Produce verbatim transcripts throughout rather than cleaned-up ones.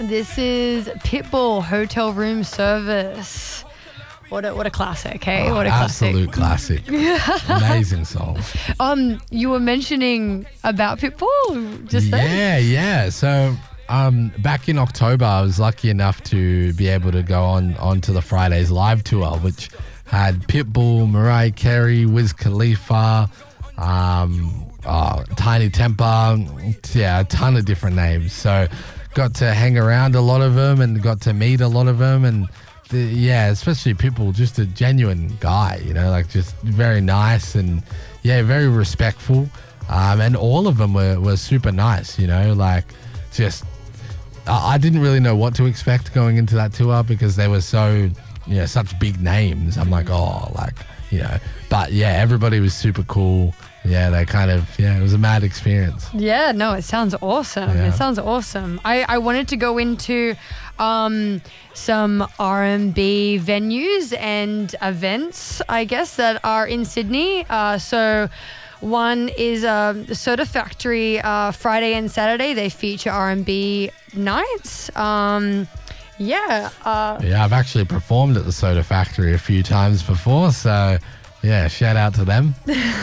This is Pitbull, Hotel Room Service. What a, what a classic, hey? Oh, what a classic. Absolute classic. Amazing song. Um, you were mentioning about Pitbull just then? Yeah, yeah. So um, back in October, I was lucky enough to be able to go on, on to the Fridays live tour, which had Pitbull, Mariah Carey, Wiz Khalifa, um, oh, Tiny Temper, yeah, a ton of different names. So got to hang around a lot of them and got to meet a lot of them. And the, yeah, especially Pitbull, just a genuine guy, you know, like just very nice and yeah, very respectful. Um, and all of them were, were super nice, you know, like just, I, I didn't really know what to expect going into that tour because they were so, you know, such big names. I'm like, oh, like, you know, but yeah, everybody was super cool. Yeah, they kind of, yeah, it was a mad experience. Yeah, no, it sounds awesome. Yeah. It sounds awesome. I, I wanted to go into um, some R and B venues and events, I guess, that are in Sydney. Uh, so one is um, the Soda Factory uh, Friday and Saturday. They feature R and B nights. Um, yeah. Uh, Yeah, I've actually performed at the Soda Factory a few times before, so yeah, shout out to them.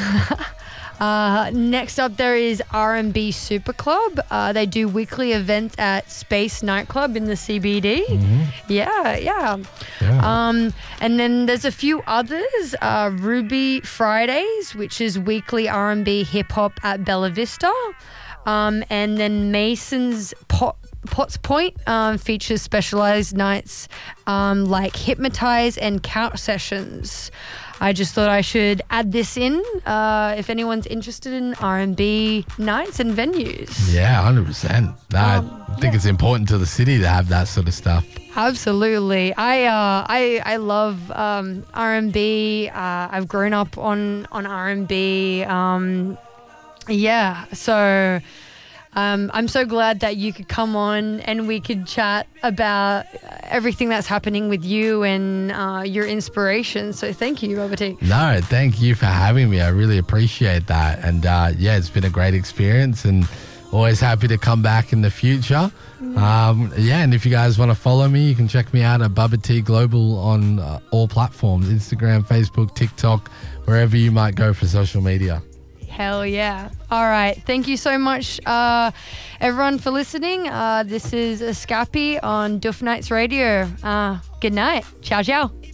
Uh, next up, there is R and B Super Club. Uh, they do weekly events at Space Nightclub in the C B D. Mm-hmm. Yeah, yeah. Yeah. Um, and then there's a few others. Uh, Ruby Fridays, which is weekly R and B hip hop at Bella Vista. Um, and then Mason's Pot. Potts Point um, features specialized nights um, like Hypnotize and Couch Sessions. I just thought I should add this in uh, if anyone's interested in R and B nights and venues. Yeah, one hundred percent. I Um, think yeah. it's important to the city to have that sort of stuff. Absolutely. I uh, I I love um, R and B. Uh, I've grown up on on R and B. Um, yeah, so. Um, I'm so glad that you could come on and we could chat about everything that's happening with you and uh, your inspiration. So thank you, Robert T. No, thank you for having me. I really appreciate that. And uh, yeah, it's been a great experience and always happy to come back in the future. Um, yeah, and if you guys want to follow me, you can check me out at Bubba T Global on uh, all platforms, Instagram, Facebook, TikTok, wherever you might go for social media. Hell yeah. All right. Thank you so much, uh, everyone, for listening. Uh, this is Escapi on Duff Nights Radio. Uh, good night. Ciao, ciao.